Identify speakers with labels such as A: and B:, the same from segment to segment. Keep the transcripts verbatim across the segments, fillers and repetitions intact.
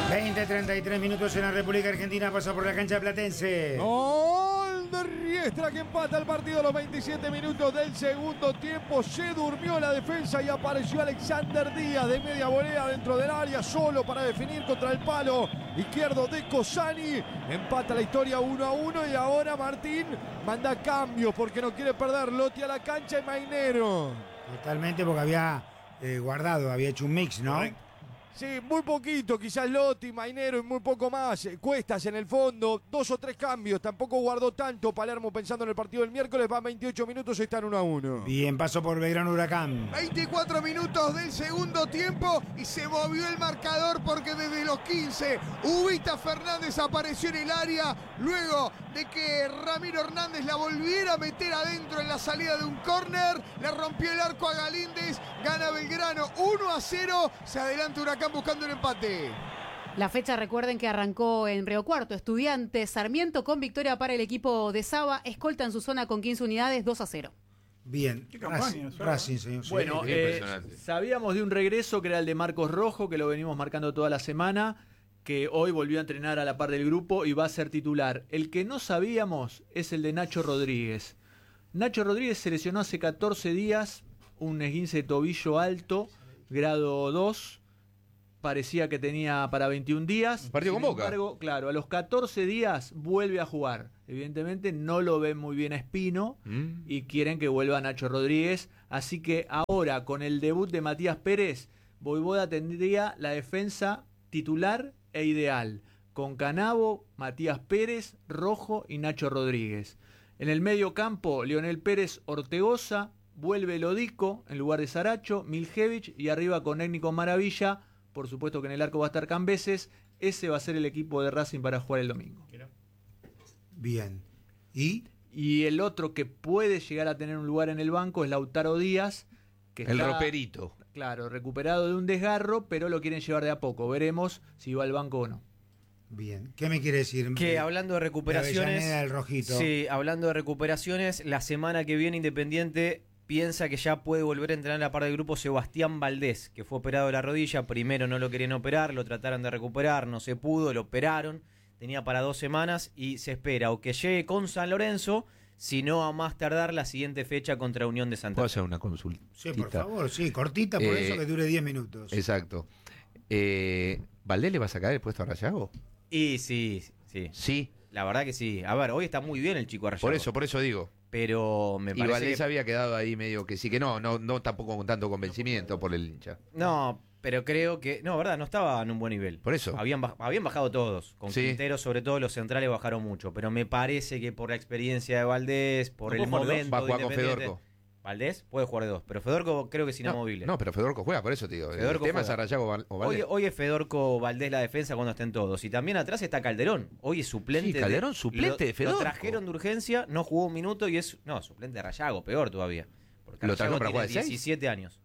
A: veinte treinta y tres minutos en la República Argentina, pasa por la cancha platense.
B: Gol de Riestra que empata el partido a los veintisiete minutos del segundo tiempo. Se durmió la defensa y apareció Alexander Díaz de media volea dentro del área, solo para definir contra el palo izquierdo de Cosani. Empata la historia uno a uno y ahora Martín manda cambios porque no quiere perder Lotti a la cancha y Mainero.
A: Totalmente, porque había eh, guardado, había hecho un mix, ¿no?
B: Correcto. Sí, muy poquito, quizás Lotti, Mainero y muy poco más. Cuestas en el fondo, dos o tres cambios, tampoco guardó tanto Palermo pensando en el partido del miércoles. Van veintiocho minutos y están uno a uno.
A: Bien, paso por Belgrano Huracán.
C: veinticuatro minutos del segundo tiempo y se movió el marcador porque desde los quince Ubita Fernández apareció en el área luego de que Ramiro Hernández la volviera a meter adentro en la salida de un córner. Le rompió el arco a Galíndez, gana Belgrano uno a cero, se adelanta Huracán buscando el empate.
D: La fecha, recuerden que arrancó en Río Cuarto. Estudiantes Sarmiento con victoria para el equipo de Saba. Escolta en su zona con quince unidades, dos a cero.
A: Bien,
E: ¿Qué campaña,
A: Racing, Racing, señor.
F: Bueno,
A: Sí,
F: eh, sabíamos de un regreso que era el de Marcos Rojo, que lo venimos marcando toda la semana, que hoy volvió a entrenar a la par del grupo y va a ser titular. El que no sabíamos es el de Nacho Rodríguez. Nacho Rodríguez se lesionó hace catorce días, un esguince de tobillo alto, grado dos. Parecía que tenía para veintiún días.
G: Partido con Boca.
F: Sin embargo, claro, a los catorce días vuelve a jugar. Evidentemente no lo ven muy bien a Espino mm. y quieren que vuelva Nacho Rodríguez. Así que ahora, con el debut de Matías Pérez, Voivoda tendría la defensa titular e ideal, con Canavo, Matías Pérez, Rojo y Nacho Rodríguez. En el medio campo, Leonel Pérez, Ortegoza, vuelve Lodico en lugar de Saracho, Miljevich y arriba con Étnico Maravilla. Por supuesto que en el arco va a estar Cambeses. Ese va a ser el equipo de Racing para jugar el domingo.
A: Bien. ¿Y?
F: Y el otro que puede llegar a tener un lugar en el banco es Lautaro Díaz, que
G: el
F: está,
G: roperito.
F: Claro, recuperado de un desgarro, pero lo quieren llevar de a poco. Veremos si va al banco o no.
A: Bien. ¿Qué me quiere decir?
H: Que hablando de recuperaciones,
A: de del Rojito.
H: Sí, hablando de recuperaciones, la semana que viene Independiente piensa que ya puede volver a entrenar a la par del grupo Sebastián Valdés, que fue operado de la rodilla. Primero no lo querían operar, lo trataron de recuperar, no se pudo, lo operaron. Tenía para dos semanas y se espera o que llegue con San Lorenzo, si no a más tardar la siguiente fecha contra Unión de Santa Fe.
G: ¿Puedo hacer una consulta?
A: Sí, por favor, sí, cortita, por
G: eh,
A: eso que dure diez minutos.
G: Exacto. Eh, ¿Valdés le va a sacar el puesto a Rayago?
H: Y sí, sí.
G: Sí.
H: La verdad que sí. A ver, hoy está muy bien el chico Rayago.
G: Por eso, por eso digo.
H: Pero me
G: y
H: parece
G: Valdés
H: que...
G: había quedado ahí medio que sí, que no, no, no tampoco con tanto convencimiento por el hincha.
H: No, pero creo que... No, verdad, no estaba en un buen nivel.
G: Por eso.
H: Habían, baj... habían bajado todos. Con
G: sí.
H: Quintero, sobre todo los centrales, bajaron mucho. Pero me parece que por la experiencia de Valdés, por no el momento
G: va a jugar con Fedorco.
H: Valdés puede jugar de dos, pero Fedorco creo que es inamovible.
G: No, no, pero Fedorco juega, por eso te digo.
H: Fedorco
G: el tema
H: juega.
G: es Rayago o Valdés.
H: Hoy, hoy es Fedorco Valdés la defensa cuando estén todos. Y también atrás está Calderón. Hoy es suplente.
G: Sí, Calderón
H: de,
G: suplente
H: lo,
G: de Fedorco.
H: Lo trajeron de urgencia, no jugó un minuto y es... No, suplente de Rayago, peor todavía. Porque
G: ¿Lo trajeron para jugar de seis?
H: diecisiete años.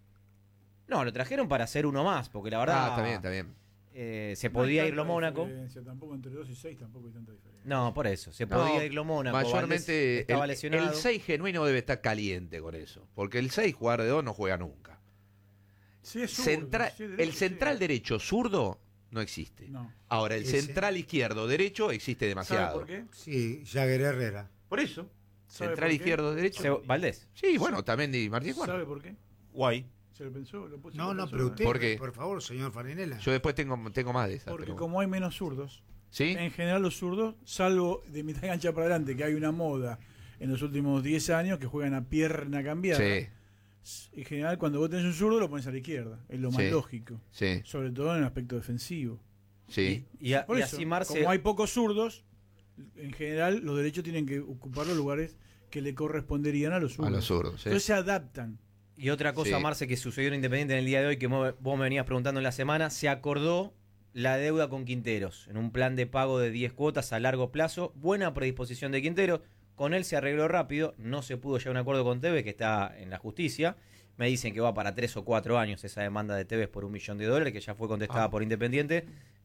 H: No, lo trajeron para hacer uno más, porque la verdad...
G: Ah, está bien, está bien.
H: Eh, se podía ir lo Mónaco.
E: Tampoco entre dos y seis tampoco hay tanta diferencia.
H: No, por eso. Se podía
G: no,
H: ir lo Mónaco.
G: Mayormente
H: estaba
G: el,
H: lesionado.
G: el seis genuino debe estar caliente con eso. Porque el seis jugar de dos no juega nunca.
E: Sí, es zurdo,
G: Centra,
E: sí, derecho,
G: el central
E: sí.
G: derecho zurdo no existe.
E: No.
G: Ahora, el
A: Ese.
G: central izquierdo derecho existe demasiado.
E: ¿Sabe por qué?
A: Sí, Jagger Herrera.
G: Por eso.
E: ¿Sabe
G: Central
E: por qué?
G: izquierdo derecho.
H: Se, Valdés.
G: Sí, bueno, también di Martín Juan.
E: ¿Sabe por qué?
H: Guay.
E: Se lo pensó, lo puso,
A: No,
E: lo
A: no,
E: pensó,
A: pero usted,
G: ¿Por qué?
A: por favor, señor Farinella.
G: Yo después tengo, tengo más de esas.
E: Porque
G: pero...
E: como hay menos zurdos,
G: ¿sí?
E: en general los zurdos, salvo de mitad de cancha para adelante, que hay una moda en los últimos diez años que juegan a pierna cambiada.
G: Sí.
E: En general, cuando vos tenés un zurdo, lo pones a la izquierda. Es lo más
G: Sí.
E: lógico.
G: Sí.
E: Sobre todo en el aspecto defensivo.
G: Sí.
H: Y, a,
E: Por
H: y
E: eso,
H: así Marce...
E: como hay pocos zurdos, en general los derechos tienen que ocupar los lugares que le corresponderían a los zurdos.
G: A los zurdos, sí.
E: Entonces se adaptan.
H: Y otra cosa,
G: Sí.
H: Marce, que sucedió en Independiente en el día de hoy, que vos me venías preguntando en la semana, se acordó la deuda con Quinteros, en un plan de pago de diez cuotas a largo plazo. Buena predisposición de Quinteros, con él se arregló rápido, no se pudo llegar a un acuerdo con Tevez, que está en la justicia. Me dicen que va para tres o cuatro años esa demanda de Tevez por un millón de dólares, que ya fue contestada
G: Ah.
H: por Independiente.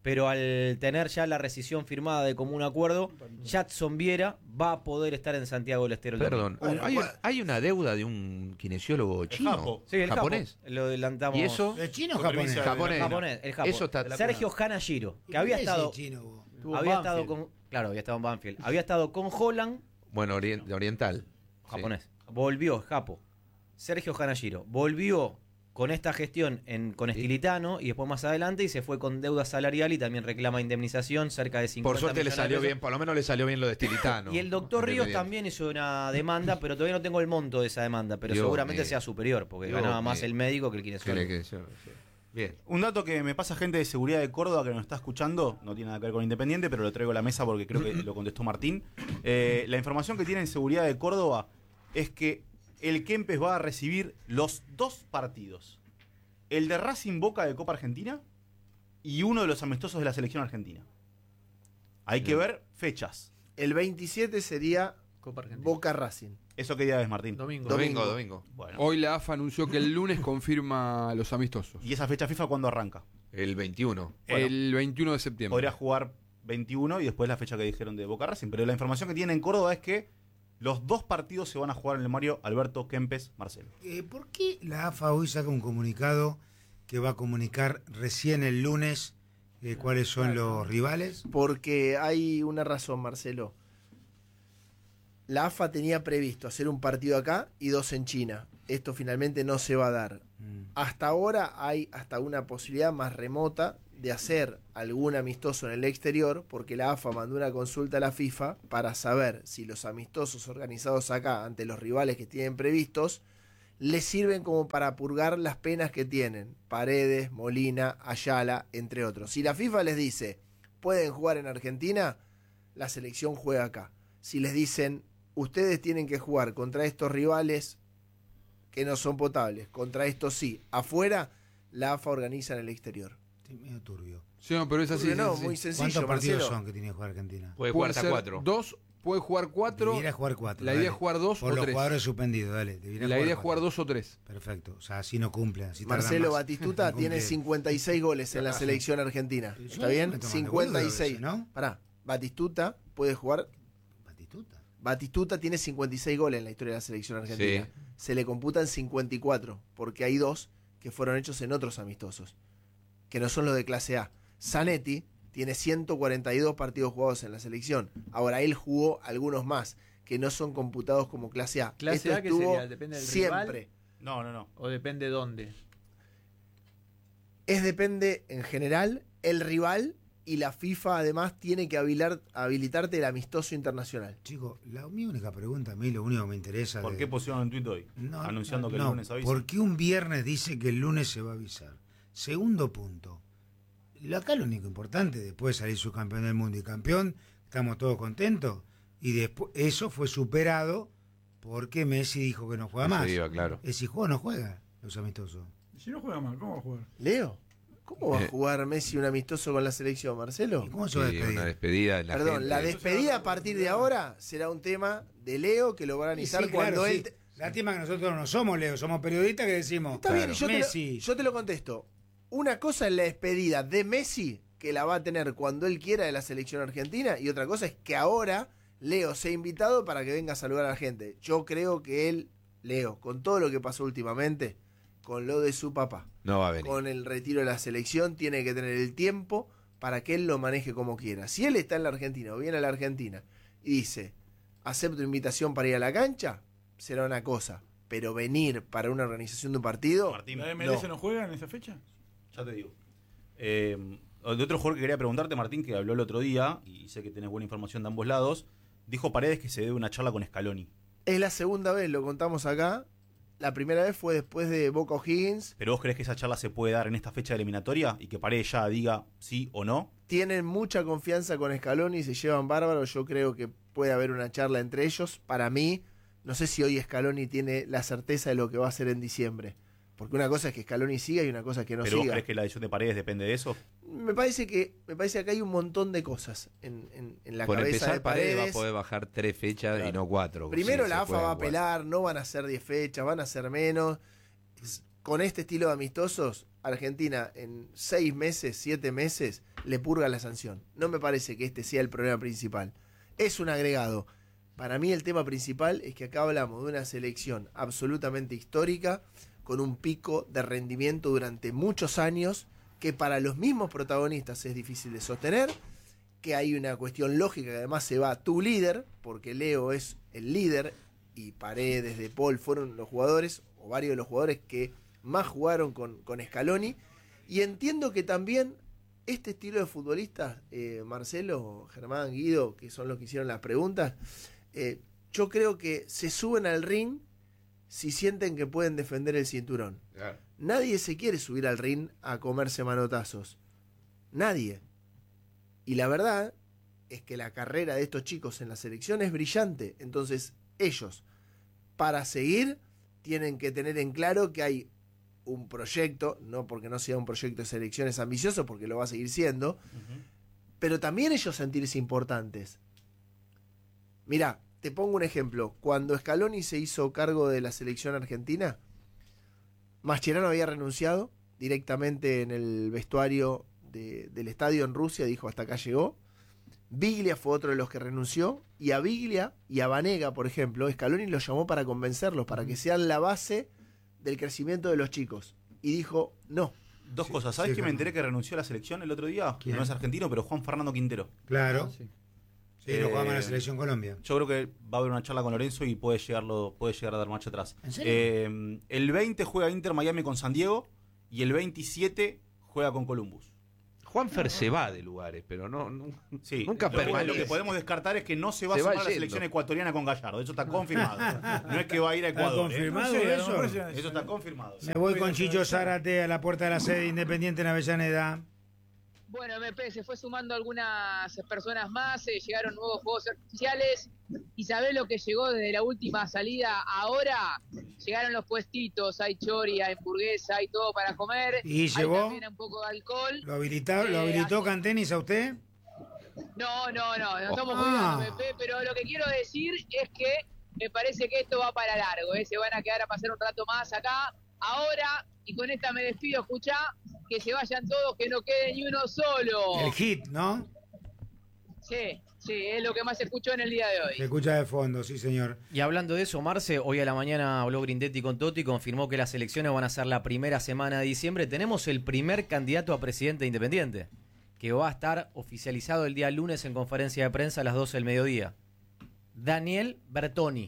H: pero al tener ya la rescisión firmada de común acuerdo, Jadson Viera va a poder estar en Santiago del Estero. El
G: Perdón,
H: domingo.
G: ¿hay, hay una deuda de un kinesiólogo chino?
I: Japo.
H: Sí, el
G: japonés.
H: Japo, lo adelantamos.
G: ¿Y eso?
A: ¿Es chino o
I: Con
A: japonés?
I: permiso de-
G: Japonés.
H: Japonés, el Japo.
G: Eso está-
H: Sergio Hanashiro, que había
A: ¿Qué es
H: estado,
A: el chino, vos?
F: Estuvo
H: había
F: Banfield.
H: estado con, claro, había estado en Banfield, había estado con Holland,
G: Bueno, orien- oriental.
H: japonés. Volvió, Japo. Sergio Hanashiro volvió con esta gestión en, con Estilitano y después más adelante y se fue con deuda salarial y también reclama indemnización cerca de cincuenta
G: Por suerte le
H: millones de
G: salió
H: pesos.
G: bien, por lo menos le salió bien lo de Estilitano.
H: Y el doctor Ríos
G: Independiente.
H: también hizo una demanda, pero todavía no tengo el monto de esa demanda, pero
G: Dios
H: seguramente
G: mío.
H: sea superior, porque
G: Dios
H: ganaba más
G: mío.
H: el médico que el
G: Tiene
H: kinesiólogo.
G: que ser, sí. Bien.
I: Un dato que me pasa gente de seguridad de Córdoba que nos está escuchando, no tiene nada que ver con Independiente, pero lo traigo a la mesa porque creo que lo contestó Martín. Eh, la información que tiene en seguridad de Córdoba es que el Kempes va a recibir los dos partidos. El de Racing Boca de Copa Argentina y uno de los amistosos de la selección argentina. Hay que ver fechas.
J: El veintisiete sería
F: Copa Argentina.
J: Boca Racing.
I: ¿Eso qué día es, Martín?
F: Domingo.
G: Domingo, domingo.
I: Bueno.
K: Hoy la A F A anunció que el lunes confirma los amistosos.
I: ¿Y esa fecha FIFA cuándo arranca?
G: El veintiuno.
I: Bueno.
K: El veintiuno de septiembre.
I: Podría jugar veintiuno y después la fecha que dijeron de Boca Racing. Pero la información que tienen en Córdoba es que los dos partidos se van a jugar en el Mario Alberto Kempes Marcelo.
A: Eh, ¿Por qué la A F A hoy saca un comunicado que va a comunicar recién el lunes eh, cuáles son los rivales?
J: Porque hay una razón, Marcelo. La A F A tenía previsto hacer un partido acá y dos en China. Esto finalmente no se va a dar.
A: Mm.
J: Hasta ahora hay hasta una posibilidad más remota de hacer algún amistoso en el exterior, porque la A F A mandó una consulta a la FIFA para saber si los amistosos organizados acá ante los rivales que tienen previstos les sirven como para purgar las penas que tienen Paredes, Molina, Ayala, entre otros. Si la FIFA les dice pueden jugar en Argentina, la selección juega acá. Si les dicen ustedes tienen que jugar contra estos rivales que no son potables, contra estos sí, afuera, la A F A organiza en el exterior.
A: Sí, medio turbio.
K: Sí, no, pero es así.
J: Turbio no,
K: es así.
J: muy sencillo,
A: ¿Cuántos partidos
J: Marcelo.
A: son que tiene que jugar Argentina?
G: Puede
K: Puede
G: jugar hasta
K: ser
G: cuatro.
K: dos, puede jugar cuatro.
A: Debería jugar cuatro.
K: La idea
A: dale.
K: es jugar dos
A: Por
K: o
A: los
K: tres.
A: jugadores suspendidos, dale. debería
K: La idea es jugar
A: cuatro.
K: dos o tres.
A: Perfecto. O sea, así no cumple. Así tardan
J: Marcelo
A: más.
J: Batistuta
A: No
J: tiene
A: cumple.
J: cincuenta y seis goles en la selección argentina.
A: Yo
J: ¿Está bien?
A: me toman de
J: cincuenta y seis.
A: boludo eso, ¿no?
J: Pará, Batistuta puede jugar.
A: Batistuta.
J: Batistuta tiene cincuenta y seis goles en la historia de la selección argentina. Se le computan cincuenta y cuatro, porque hay dos que fueron hechos en otros amistosos, que no son los de clase A. Zanetti tiene ciento cuarenta y dos partidos jugados en la selección. Ahora, él jugó algunos más, que no son computados como clase A.
F: ¿Clase
J: Esto
F: A qué
J: estuvo
F: sería? ¿Depende del
J: siempre.
F: rival?
I: No, no, no.
F: ¿O depende dónde?
J: Es depende, en general, el rival y la FIFA además tiene que habilitar, habilitarte el amistoso internacional.
A: Chicos, la, mi única pregunta, a mí lo único que me interesa...
I: ¿Por
A: de-
I: qué pusieron un tuit hoy?
A: No,
I: anunciando que
A: no,
I: el lunes avisa.
A: ¿por qué un viernes dice que el lunes se va a avisar? Segundo punto. Lo- Acá lo único importante, después de salir subcampeón del mundo y campeón, estamos todos contentos. Y después eso fue superado porque Messi dijo que no juega
G: Eso
A: más.
G: iba, claro.
A: Es si juega o no juega los amistosos.
E: Si no juega mal, ¿cómo va a jugar?
J: Leo, ¿cómo va a
G: Eh.
J: jugar Messi un amistoso con la selección, Marcelo?
A: ¿Y cómo se va a
G: Sí,
A: despedir?
G: una despedida en la
J: Perdón,
G: gente.
J: la despedida a partir de ahora será un tema de Leo que lo va a
A: Sí,
J: organizar
A: sí,
J: cuando
A: claro,
J: él...
A: sí.
J: te-
A: Lástima que nosotros no somos Leo, somos periodistas que decimos.
J: Está bien, yo te, lo,
A: Messi.
J: yo te lo contesto. Una cosa es la despedida de Messi, que la va a tener cuando él quiera de la selección argentina, y otra cosa es que ahora Leo sea invitado para que venga a saludar a la gente. Yo creo que él, Leo, con todo lo que pasó últimamente, con lo de su papá,
G: No va a venir.
J: con el retiro de la selección, tiene que tener el tiempo para que él lo maneje como quiera. Si él está en la Argentina o viene a la Argentina y dice, acepto invitación para ir a la cancha, será una cosa. Pero venir para una organización de un partido...
I: Martín,
E: ¿La M L S
J: no.
E: no juega en esa fecha?
I: ya te digo. Eh, de otro jugador que quería preguntarte, Martín, que habló el otro día, y sé que tenés buena información de ambos lados, dijo Paredes que se debe una charla con Scaloni.
J: Es la segunda vez, lo contamos acá. La primera vez fue después de Boca O'Higgins.
I: ¿Pero vos crees que esa charla se puede dar en esta fecha eliminatoria y que Paredes ya diga sí o no?
J: Tienen mucha confianza con Scaloni, se llevan bárbaros. Yo creo que puede haber una charla entre ellos. Para mí, no sé si hoy Scaloni tiene la certeza de lo que va a hacer en diciembre. Porque una cosa es que Scaloni siga y una cosa es que no
I: ¿Pero vos
J: siga.
I: crees que la decisión de Paredes depende de eso?
J: Me parece que me parece que acá hay un montón de cosas en, en, en la
G: Por
J: cabeza
G: empezar,
J: de
G: Paredes
J: Paredes.
G: va a poder bajar tres fechas y
J: Claro.
G: no cuatro.
J: Primero
G: Sí,
J: la
G: se
J: A F A
G: puede
J: va a
G: jugar.
J: apelar, no van a ser diez fechas, van a ser menos. Es- con este estilo de amistosos, Argentina en seis meses, siete meses, le purga la sanción. No me parece que este sea el problema principal. Es un agregado. Para mí el tema principal es que acá hablamos de una selección absolutamente histórica, con un pico de rendimiento durante muchos años, que para los mismos protagonistas es difícil de sostener, que hay una cuestión lógica que además se va tu líder, porque Leo es el líder, y Paredes, De Paul fueron los jugadores, o varios de los jugadores que más jugaron con, con Scaloni, y entiendo que también este estilo de futbolistas, eh, Marcelo, Germán, Guido, que son los que hicieron las preguntas, eh, yo creo que se suben al ring si sienten que pueden defender el cinturón.
G: Claro.
J: Nadie se quiere subir al ring a comerse manotazos. Nadie. Y la verdad es que la carrera de estos chicos en la selección es brillante. Entonces ellos, para seguir, tienen que tener en claro que hay un proyecto, no porque no sea un proyecto de selecciones ambicioso, porque lo va a seguir siendo, uh-huh. pero también ellos sentirse importantes. Mirá, te pongo un ejemplo. Cuando Scaloni se hizo cargo de la selección argentina, Mascherano había renunciado directamente en el vestuario de, del estadio en Rusia, dijo hasta acá llegó. Biglia fue otro de los que renunció, y a Biglia y a Banega, por ejemplo, Scaloni los llamó para convencerlos, para que sean la base del crecimiento de los chicos. Y dijo, no.
I: Dos sí, cosas. ¿Sabes sí, que me enteré que renunció a la selección el otro día? ¿Quién? No es argentino, pero Juan Fernando Quintero.
A: Claro.
I: Sí,
A: sí eh, lo jugamos en la selección Colombia.
I: Yo creo que va a haber una charla con Lorenzo y puede, llegarlo, puede llegar a dar marcha atrás.
A: ¿En serio?
I: Eh, el veinte juega Inter Miami con San Diego y el veintisiete juega con Columbus.
G: Juanfer se va de lugares, pero no, no
I: sí,
G: nunca
I: lo,
G: permanece.
I: Lo que podemos descartar es que no se va se a sumar a la selección ecuatoriana con Gallardo. Eso está confirmado. No es que va a ir a Ecuador.
A: ¿Está confirmado
I: ¿eh?
A: eso?
I: No, eso está confirmado.
A: Me voy con Chicho Zárate a la puerta de la sede Independiente en Avellaneda.
L: Bueno, M P se fue sumando algunas personas más, eh, llegaron nuevos juegos artificiales y ¿sabés lo que llegó desde la última salida? Ahora llegaron los puestitos, hay chori, hay hamburguesa, hay todo para comer.
A: ¿Y llegó?
L: Hay también un poco de alcohol.
A: ¿Lo, habilitó, eh, ¿lo habilitó así... Cantenis a usted?
L: No, no, no, no estamos cuidando,
A: ah.
L: M P, pero lo que quiero decir es que me parece que esto va para largo, ¿eh? Se van a quedar a pasar un rato más acá. Ahora, y con esta me despido, escuchá, que se vayan todos, que no quede ni uno solo.
A: El hit, ¿no?
L: Sí, sí, es lo que más se escuchó en el día de hoy.
A: Se escucha de fondo, sí señor.
H: Y hablando de eso, Marce, hoy a la mañana habló Grindetti con Totti y confirmó que las elecciones van a ser la primera semana de diciembre. Tenemos el primer candidato a presidente independiente, que va a estar oficializado el día lunes en conferencia de prensa a las doce del mediodía. Daniel Bertoni.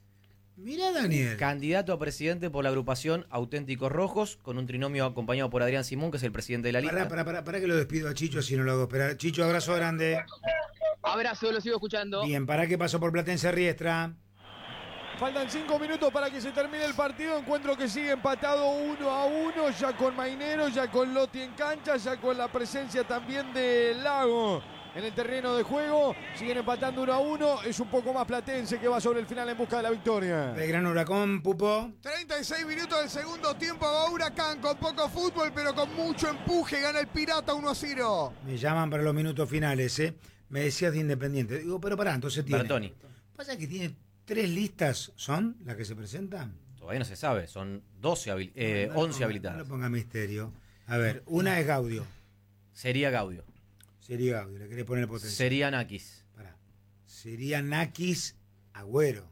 A: Mira, Daniel.
H: Candidato a presidente por la agrupación Auténticos Rojos, con un trinomio acompañado por Adrián Simón, que es el presidente de la lista.
A: Pará, pará, pará, pará que lo despido a Chicho, así no lo hago esperar. Chicho, abrazo grande.
L: Abrazo, lo sigo escuchando.
A: Bien, ¿para qué pasó por Platense Riestra?
B: Faltan cinco minutos para que se termine el partido. Encuentro que sigue empatado uno a uno, ya con Mainero, ya con Lotti en cancha, ya con la presencia también de Lago en el terreno de juego. Siguen empatando uno a uno. Es un poco más Platense que va sobre el final en busca de la victoria.
A: El gran Huracán, Pupo.
C: treinta y seis minutos del segundo tiempo. Va Huracán con poco fútbol, pero con mucho empuje. Gana el Pirata uno a cero.
A: Me llaman para los minutos finales, ¿eh? Me decías de Independiente. Digo, pero pará, entonces tiene.
H: Bertoni.
A: ¿Pasa que tiene tres listas? ¿Son las que se presentan?
H: Todavía no se sabe. Son doce habil eh,
A: no, no,
H: once
A: no,
H: habilitadas.
A: No lo ponga misterio. A ver, una es Gaudio.
H: Sería Gaudio.
A: Sería Gaudio, le querés poner potencia.
H: Sería Nakis.
A: Pará. Sería Nakis Agüero.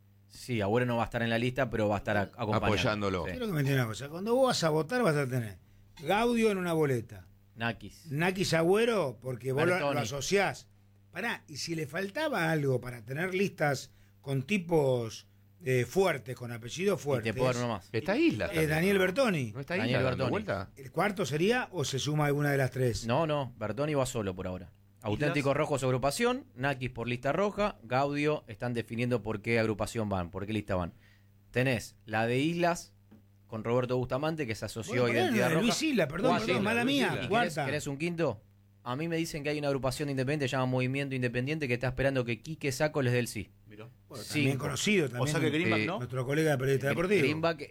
H: Sí, Agüero no va a estar en la lista, pero va a estar acompañando.
G: Apoyándolo.
A: Sí. Quiero que me entiendan una cosa. Cuando vos vas a votar vas a tener Gaudio en una boleta.
H: Nakis.
A: Nakis Agüero, porque vos lo, lo asociás. Pará, y si le faltaba algo para tener listas con tipos eh, fuertes, con apellidos fuertes.
H: Y te puedo dar uno más.
G: Está Isla.
A: Eh, Daniel Bertoni.
G: ¿No está
H: Daniel
G: Isla
H: Bertoni.
G: vuelta?
A: ¿El cuarto sería o se suma alguna de las tres?
H: No, no, Bertoni va solo por ahora. Auténticos Rojos agrupación, Nakis por lista roja, Gaudio están definiendo por qué agrupación van, por qué lista van. Tenés la de Islas con Roberto Bustamante, que se asoció
A: bueno,
H: a Identidad
A: bueno,
H: Roja.
A: Luis Isla, perdón,
H: Cuatro.
A: perdón, mala mía.
H: ¿Y querés,
A: Cuarta.
H: querés un quinto? A mí me dicen que hay una agrupación independiente, se llama Movimiento Independiente, que está esperando que Quique Saco les dé el sí.
A: Bueno, también conocido también.
I: O sea que Greenback,
A: eh,
I: ¿no?
A: Nuestro colega de periodista deportivo.
H: Greenback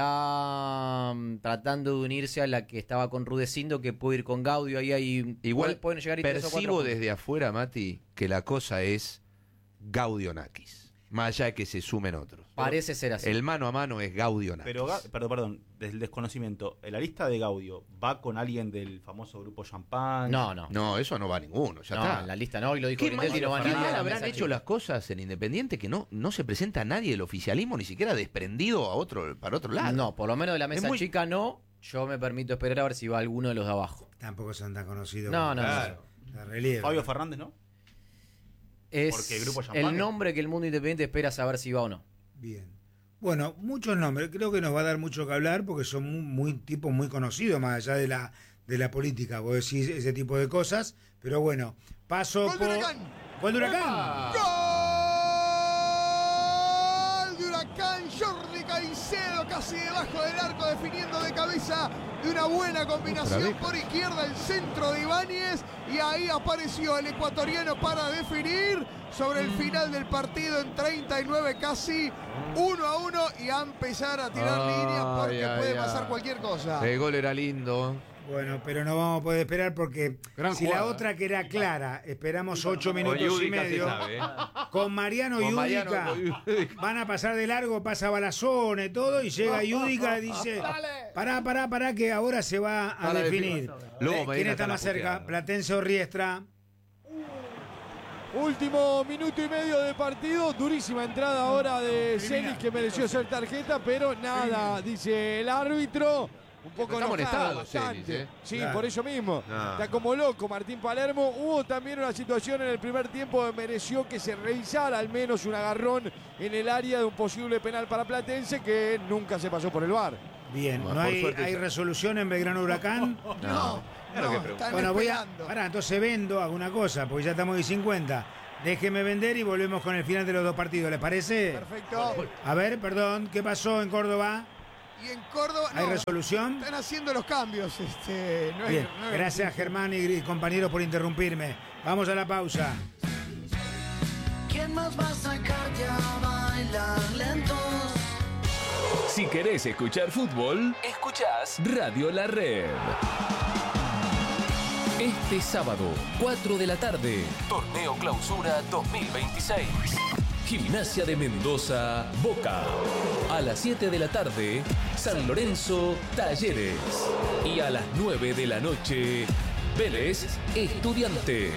H: está um, tratando de unirse a la que estaba con Rudecindo, que puede ir con Gaudio. Ahí hay,
G: Igual
H: pueden llegar y tres o
G: percibo
H: cuatro
G: desde afuera, Mati, que la cosa es Gaudio Nakis. Más allá de que se sumen otros.
H: Parece ser así.
G: El mano a mano es Gaudio nada.
I: Pero, Ga- perdón, perdón, desde el desconocimiento, ¿la lista de Gaudio va con alguien del famoso grupo Champagne?
H: No, no.
G: No, eso no va ninguno, ya
H: No,
G: está.
H: en la lista no, y lo dijo
G: ¿Qué
H: Grindetti, no va
G: mal,
H: nadie a la
G: habrán
H: mesa
G: hecho
H: chica.
G: las cosas en Independiente que no, no se presenta nadie del oficialismo, ni siquiera desprendido a otro, para otro lado?
H: No, por lo menos de la mesa
G: muy-
H: chica no. Yo me permito esperar a ver si va alguno de los de abajo.
A: Tampoco son tan conocidos.
H: No,
A: como-
H: no, no.
A: Claro, de relieve.
I: Fabio Fernández, ¿no?
H: Es
I: Porque el grupo Champagne-
H: el nombre que el mundo independiente espera saber si va o no.
A: Bien. Bueno, muchos nombres. Creo que nos va a dar mucho que hablar porque son muy, muy tipos muy conocidos, más allá de la, de la política. Vos decís ese tipo de cosas. Pero bueno, paso
C: ¡Gol de
A: por.
C: Huracán!
A: ¡Gol de Huracán!
C: ¡Gol de Huracán! Jordi Caicedo casi debajo del arco, definiendo de cabeza de una buena combinación por izquierda el centro de Ibáñez. Y ahí apareció el ecuatoriano para definir sobre el final del partido en treinta y nueve casi uno a uno y a empezar a tirar
G: Ay,
C: líneas porque
G: ay,
C: puede
G: ay.
C: pasar cualquier cosa.
G: El gol era lindo.
A: Bueno, pero no vamos a poder esperar porque
K: Gran
A: si
K: jugada.
A: la otra que era clara, esperamos ocho minutos y
G: Yudica se
A: medio.
G: sabe, ¿eh?
A: Con Mariano
G: Con
A: Yudica
G: Mariano
A: van a pasar de largo, pasa Balazone, todo, y llega Yudica y dice, pará, pará, pará, que ahora se va a
G: Para
A: definir.
G: Luego
A: ¿Quién
G: Medina
A: está
G: está
A: más cerca?
G: puteando.
A: Platense o Riestra.
B: Último minuto y medio de partido, durísima entrada ahora de Celis que mereció ser tarjeta, pero nada, dice el árbitro. Un poco
G: Está
B: enojado,
G: molestado
B: bastante.
G: Celis, ¿eh?
B: Sí,
A: Claro.
B: por eso mismo.
G: No.
B: Está como loco Martín Palermo. Hubo también una situación en el primer tiempo que mereció que se revisara al menos un agarrón en el área de un posible penal para Platense que nunca se pasó por el V A R.
A: Bien,
G: Bueno,
A: ¿no
G: por
A: hay,
G: suerte
A: hay
G: ya.
A: resolución en Belgrano Huracán?
C: No,
G: Claro que
C: no,
G: pregunto.
C: están
A: Bueno, voy a.
C: esperando.
A: Pará, entonces vendo alguna cosa, porque ya estamos en cincuenta. Déjeme vender y volvemos con el final de los dos partidos, ¿les parece?
C: Perfecto.
A: A ver, perdón, ¿qué pasó en Córdoba?
C: Y en Córdoba
A: ¿Hay
C: no,
A: resolución?
C: están haciendo los cambios. Este, no hay-
A: Bien,
C: no hay-
A: gracias Germán y, y compañeros por interrumpirme. Vamos a la pausa.
M: ¿Quién más va a sacarte a bailar lentos?
N: Si querés escuchar fútbol, escuchás Radio La Red. Este sábado, cuatro de la tarde, Torneo Clausura dos mil veintiséis. Gimnasia de Mendoza, Boca. A las siete de la tarde, San Lorenzo, Talleres. Y a las nueve de la noche, Vélez, Estudiantes.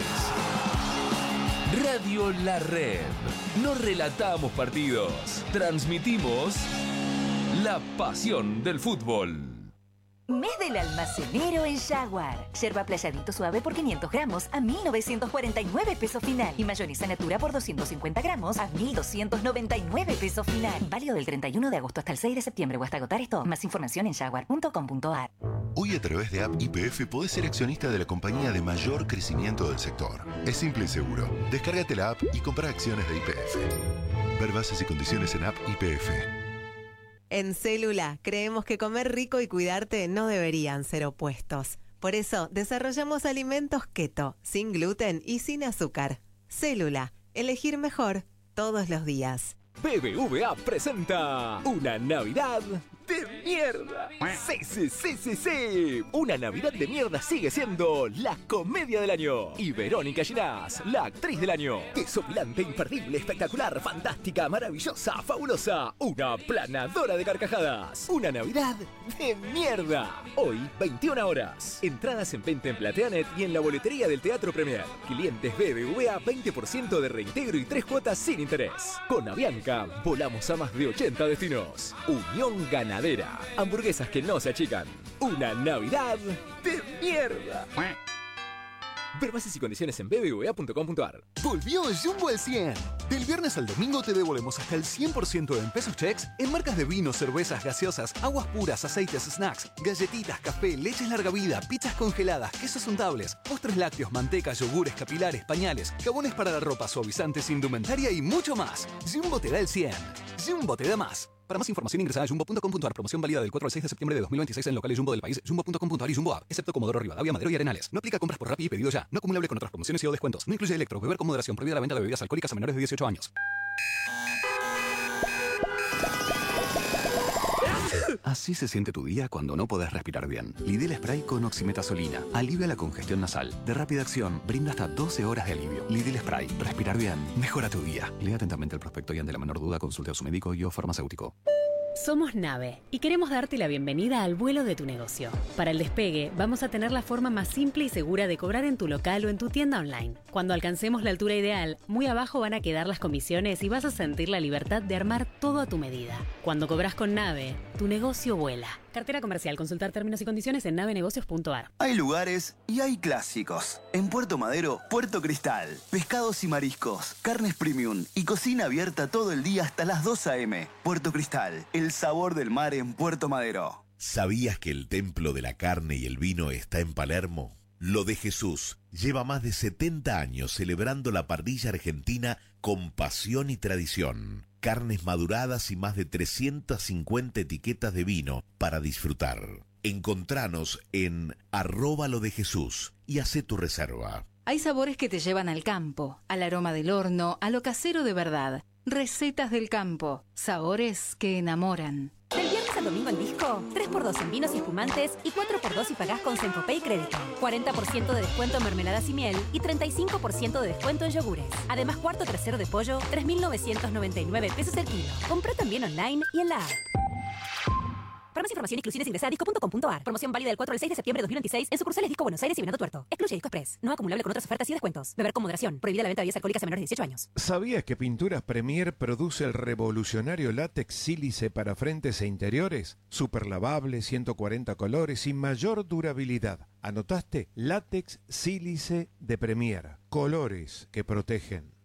N: Radio La Red. No relatamos partidos, transmitimos la pasión del fútbol.
O: Mes del almacenero en Jaguar. Yerba playadito suave por quinientos gramos a mil novecientos cuarenta y nueve pesos final. Y mayonesa natura por doscientos cincuenta gramos a mil doscientos noventa y nueve pesos final. Válido del treinta y uno de agosto hasta el seis de septiembre o hasta agotar esto. Más información en jaguar punto com punto a r.
P: Hoy a través de App Y P F podés ser accionista de la compañía de mayor crecimiento del sector. Es simple y seguro. Descárgate la app y compra acciones de Y P F. Ver bases y condiciones en App Y P F.
Q: En Célula, creemos que comer rico y cuidarte no deberían ser opuestos. Por eso, desarrollamos alimentos keto, sin gluten y sin azúcar. Célula, elegir mejor todos los días.
N: B B V A presenta una Navidad de mierda. Sí, sí, sí, sí, sí. Una Navidad de mierda sigue siendo la comedia del año. Y Verónica Ginás, la actriz del año. Desopilante, imperdible, espectacular, fantástica, maravillosa, fabulosa. Una planadora de carcajadas. Una Navidad de mierda. Hoy, veintiuna horas. Entradas en venta en Plateanet y en la boletería del Teatro Premier. Clientes B B V A, veinte por ciento de reintegro y tres cuotas sin interés. Con Avianca, volamos a más de ochenta destinos. Unión Ganadera. Hamburguesas que no se achican. Una Navidad de mierda. Ver bases y condiciones en b b v a punto com punto a r.
R: Volvió Jumbo al cien. Del viernes al domingo te devolvemos hasta el cien por ciento en pesos checks en marcas de vinos, cervezas, gaseosas, aguas puras, aceites, snacks, galletitas, café, leches larga vida, pizzas congeladas, quesos untables, postres lácteos, mantecas, yogures, capilares, pañales, jabones para la ropa, suavizantes, indumentaria y mucho más. Jumbo te da el cien. Jumbo te da más. Para más información ingresa a jumbo punto com punto a r. Promoción válida del cuatro al seis de septiembre de dos mil veintiséis en locales Jumbo del país, jumbo punto com punto a r y Jumbo App, excepto Comodoro Rivadavia, Madero y Arenales. No aplica compras por Rappi y pedido ya. No acumulable con otras promociones y o descuentos. No incluye electro. Beber con moderación. Prohibida la venta de bebidas alcohólicas a menores de dieciocho años. Así se siente tu día cuando no podés respirar bien. Lidl Spray con oximetazolina. Alivia la congestión nasal. De rápida acción, brinda hasta doce horas de alivio. Lidl Spray. Respirar bien. Mejora tu día. Lea atentamente el prospecto y ante la menor duda consulte a su médico y o farmacéutico.
S: Somos Nave y queremos darte la bienvenida al vuelo de tu negocio. Para el despegue, vamos a tener la forma más simple y segura de cobrar en tu local o en tu tienda online. Cuando alcancemos la altura ideal, muy abajo van a quedar las comisiones y vas a sentir la libertad de armar todo a tu medida. Cuando cobras con Nave, tu negocio vuela. Cartera comercial. Consultar términos y condiciones en navenegocios punto a r.
T: Hay lugares y hay clásicos. En Puerto Madero, Puerto Cristal. Pescados y mariscos, carnes premium y cocina abierta todo el día hasta las dos a eme Puerto Cristal, el sabor del mar en Puerto Madero.
U: ¿Sabías que el templo de la carne y el vino está en Palermo? Lo de Jesús lleva más de setenta años celebrando la parrilla argentina con pasión y tradición. Carnes maduradas y más de trescientas cincuenta etiquetas de vino para disfrutar. Encontranos en arroba lo de Jesús y hacé tu reserva.
V: Hay sabores que te llevan al campo, al aroma del horno, a lo casero de verdad. Recetas del campo, sabores que enamoran.
W: Del viernes al domingo en Disco, tres por dos en vinos y espumantes y cuatro por dos si pagás con Sencopay y Crédito. cuarenta por ciento de descuento en mermeladas y miel y treinta y cinco por ciento de descuento en yogures. Además, cuarto trasero de pollo, tres mil novecientos noventa y nueve pesos el kilo. Compra también online y en la app. Para más información, exclusiones ingresa a disco punto com punto a r. Promoción válida del cuatro al seis de septiembre de dos mil veintiséis en sucursales Disco Buenos Aires y Venado Tuerto. Excluye Disco Express. No acumulable con otras ofertas y descuentos. Beber con moderación. Prohibida la venta de bebidas alcohólicas a menores de dieciocho años.
B: ¿Sabías que Pinturas Premier produce el revolucionario látex sílice para frentes e interiores? Super lavable, ciento cuarenta colores y mayor durabilidad. ¿Anotaste? Látex sílice de Premier. Colores que protegen.